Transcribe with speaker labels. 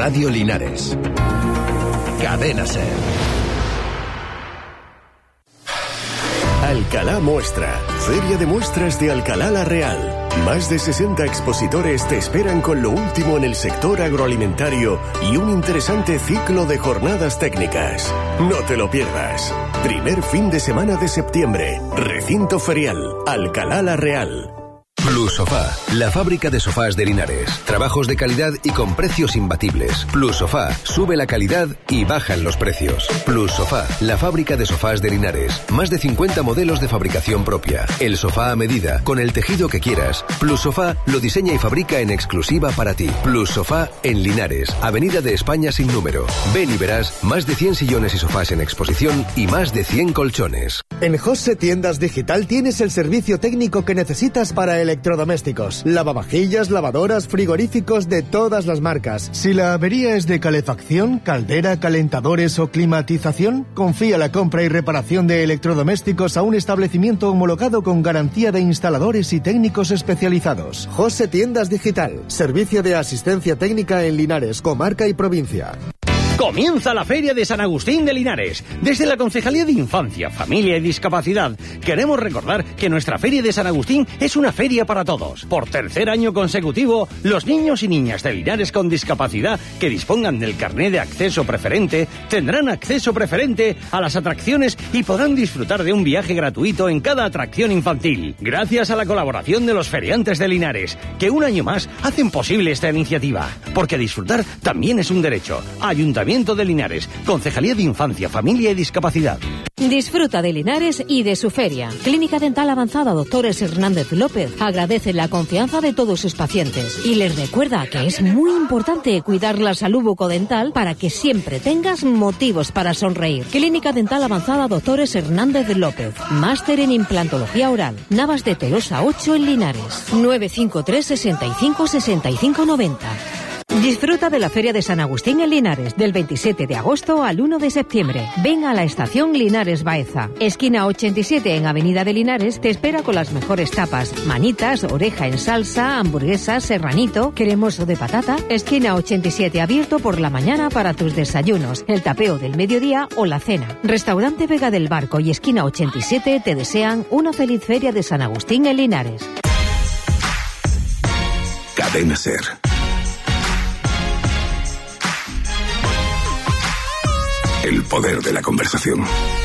Speaker 1: Radio Linares. Cadena SER.
Speaker 2: Alcalá Muestra, Feria de Muestras de Alcalá la Real. Más de 60 expositores te esperan con lo último en el sector agroalimentario y un interesante ciclo de jornadas técnicas. No te lo pierdas. Primer fin de semana de septiembre. Recinto ferial, Alcalá la Real.
Speaker 3: Plus Sofá, la fábrica de sofás de Linares. Trabajos de calidad y con precios imbatibles. Plus Sofá, sube la calidad y bajan los precios. Plus Sofá, la fábrica de sofás de Linares. Más de 50 modelos de fabricación propia. El sofá a medida, con el tejido que quieras. Plus Sofá lo diseña y fabrica en exclusiva para ti. Plus Sofá en Linares, Avenida de España sin número. Ven y verás más de 100 sillones y sofás en exposición y más de 100 colchones.
Speaker 4: En José Tiendas Digital tienes el servicio técnico que necesitas para electrodomésticos, lavavajillas, lavadoras, frigoríficos de todas las marcas. Si la avería es de calefacción, caldera, calentadores o climatización, confía la compra y reparación de electrodomésticos a un establecimiento homologado con garantía de instaladores y técnicos especializados. José Tiendas Digital, servicio de asistencia técnica en Linares, comarca y provincia.
Speaker 5: Comienza la Feria de San Agustín de Linares. Desde la Concejalía de Infancia, Familia y Discapacidad queremos recordar que nuestra Feria de San Agustín es una feria para todos. Por tercer año consecutivo, los niños y niñas de Linares con discapacidad que dispongan del carné de acceso preferente tendrán acceso preferente a las atracciones y podrán disfrutar de un viaje gratuito en cada atracción infantil. Gracias a la colaboración de los feriantes de Linares, que un año más hacen posible esta iniciativa. Porque disfrutar también es un derecho. Ayuntamiento de Linares, Concejalía de Infancia, Familia y Discapacidad.
Speaker 6: Disfruta de Linares y de su feria. Clínica Dental Avanzada Doctores Hernández López agradece la confianza de todos sus pacientes y les recuerda que es muy importante cuidar la salud bucodental para que siempre tengas motivos para sonreír. Clínica Dental Avanzada Doctores Hernández López. Máster en implantología oral. Navas de Tolosa 8 en Linares. 953 65 65 90. Disfruta de la Feria de San Agustín en Linares, del 27 de agosto al 1 de septiembre. Ven a la estación Linares Baeza. Esquina 87 en Avenida de Linares te espera con las mejores tapas. Manitas, oreja en salsa, hamburguesas, serranito, cremoso de patata. Esquina 87 abierto por la mañana para tus desayunos, el tapeo del mediodía o la cena. Restaurante Vega del Barco y Esquina 87 te desean una feliz Feria de San Agustín en Linares.
Speaker 3: Cadena SER. El poder de la conversación.